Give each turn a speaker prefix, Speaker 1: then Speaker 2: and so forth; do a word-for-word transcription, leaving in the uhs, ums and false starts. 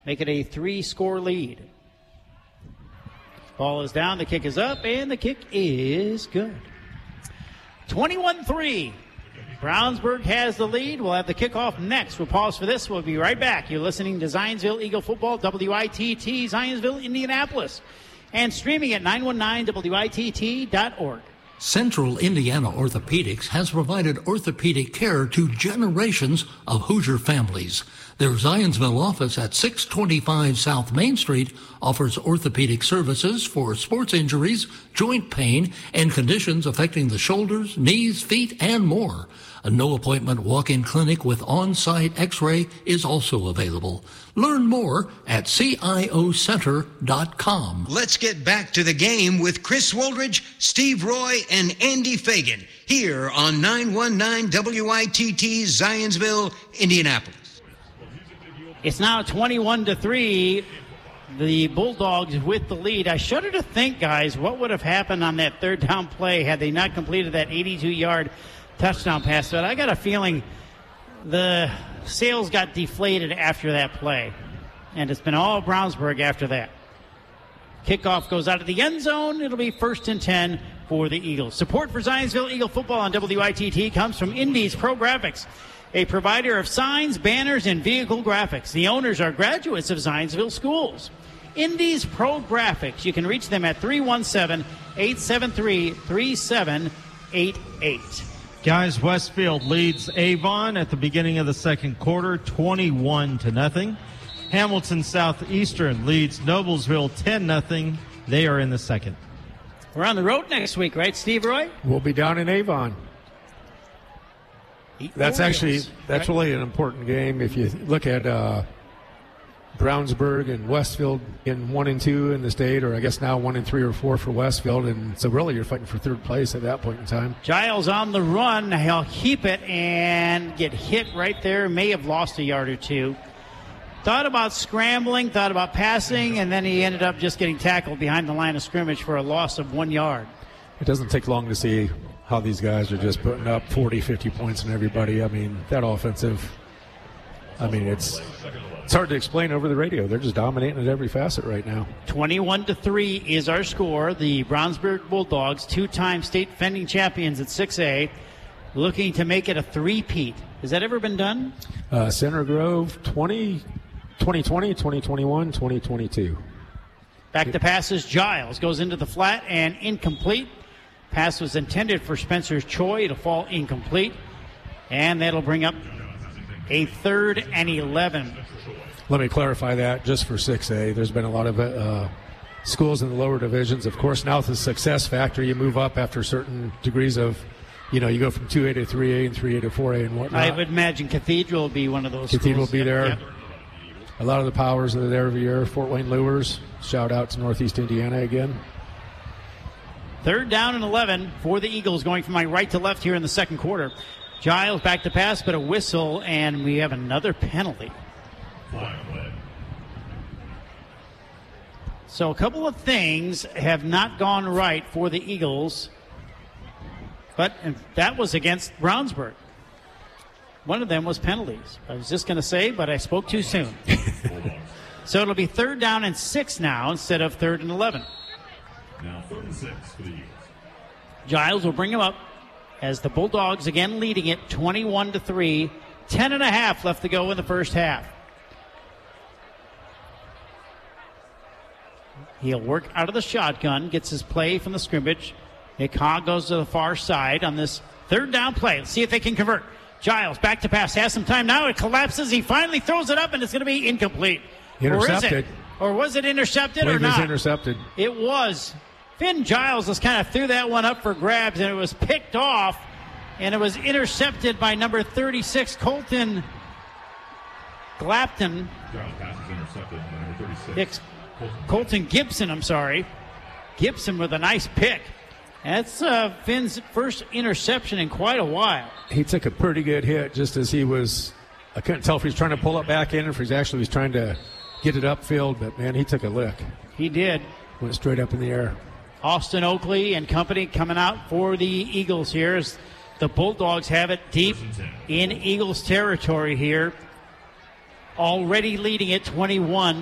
Speaker 1: Make it a three-score lead. Ball is down, the kick is up, and the kick is good. twenty-one three. Brownsburg has the lead. We'll have the kickoff next. We'll pause for this. We'll be right back. You're listening to Zionsville Eagle Football, W I T T, Zionsville, Indianapolis, and streaming at nine one nine W I T T dot org.
Speaker 2: Central Indiana Orthopedics has provided orthopedic care to generations of Hoosier families. Their Zionsville office at six twenty-five South Main Street offers orthopedic services for sports injuries, joint pain, and conditions affecting the shoulders, knees, feet, and more. A no-appointment walk-in clinic with on-site x-ray is also available. Learn more at C I O center dot com.
Speaker 3: Let's get back to the game with Chris Woldridge, Steve Roy, and Andy Fagan here on nine one nine W I T T Zionsville, Indianapolis.
Speaker 1: It's now twenty-one to three. The Bulldogs with the lead. I shudder to think, guys, what would have happened on that third down play had they not completed that eighty-two-yard touchdown pass. But I got a feeling the sails got deflated after that play. And it's been all Brownsburg after that. Kickoff goes out of the end zone. It'll be first and ten for the Eagles. Support for Zionsville Eagle Football on W I T T comes from Indy's Pro Graphics, a provider of signs, banners, and vehicle graphics. The owners are graduates of Zionsville schools. Indy's Pro Graphics. You can reach them at three one seven, eight seven three, three seven eight eight.
Speaker 4: Guys, Westfield leads Avon at the beginning of the second quarter, twenty-one to nothing. Hamilton Southeastern leads Noblesville ten nothing. They are in the second.
Speaker 1: We're on the road next week, right, Steve Roy?
Speaker 5: We'll be down in Avon. That's actually, that's really an important game. If you look at uh, Brownsburg and Westfield in one and two in the state, or I guess now one and three or four for Westfield, and so really you're fighting for third place at that point in time.
Speaker 1: Giles on the run. He'll keep it and get hit right there. May have lost a yard or two. Thought about scrambling, thought about passing, and then he ended up just getting tackled behind the line of scrimmage for a loss of one yard.
Speaker 5: It doesn't take long to see how these guys are just putting up forty, fifty points on everybody. I mean, that offensive, I mean, it's it's hard to explain over the radio. They're just dominating at every facet right now.
Speaker 1: twenty-one to three is our score. The Brownsburg Bulldogs, two-time state defending champions at six A, looking to make it a three-peat. Has that ever been done?
Speaker 5: Uh, Center Grove, twenty, twenty twenty, twenty twenty-one, twenty twenty-two.
Speaker 1: Back to passes. Giles goes into the flat and incomplete. Pass was intended for Spencer Choi. It'll fall incomplete. And that'll bring up a third and eleven.
Speaker 5: Let me clarify that just for six A. There's been a lot of uh, schools in the lower divisions. Of course, now with the success factor, you move up after certain degrees of, you know, you go from two A to three A and three A to four A and whatnot.
Speaker 1: I would imagine Cathedral will be one of those
Speaker 5: Cathedral
Speaker 1: schools.
Speaker 5: will be there.
Speaker 1: Yep.
Speaker 5: A lot of the Powers are there every year. Fort Wayne Lures, shout out to Northeast Indiana again.
Speaker 1: Third down and eleven for the Eagles, going from my right to left here in the second quarter. Giles back to pass, but a whistle, and we have another penalty. So a couple of things have not gone right for the Eagles, but that was against Brownsburg. One of them was penalties. I was just going to say, but I spoke too soon. So it'll be third down and six now instead of third and eleven.
Speaker 6: Now third and six for the Eagles.
Speaker 1: Giles will bring him up as the Bulldogs again leading it twenty-one to three. Ten and a half left to go in the first half. He'll work out of the shotgun, gets his play from the scrimmage. Nick Hogg goes to the far side on this third down play. Let's see if they can convert. Giles back to pass, has some time now. It collapses. He finally throws it up, and it's going to be incomplete.
Speaker 5: Intercepted.
Speaker 1: Or, is it? or was it intercepted or
Speaker 5: it
Speaker 1: not?
Speaker 5: was intercepted.
Speaker 1: It was. Finn Giles just kind of threw that one up for grabs, and it was picked off, and it was intercepted by number thirty-six, Colton Glapton.
Speaker 6: Giles pass is intercepted by number thirty-six.
Speaker 1: Colton Gibson, I'm sorry. Gibson with a nice pick. That's uh, Finn's first interception in quite a while.
Speaker 5: He took a pretty good hit just as he was, I couldn't tell if he was trying to pull it back in or if he actually was trying to get it upfield, but man, he took a lick.
Speaker 1: He did.
Speaker 5: Went straight up in the air.
Speaker 1: Austin Oakley and company coming out for the Eagles here as the Bulldogs have it deep in Eagles territory here. already leading at twenty-one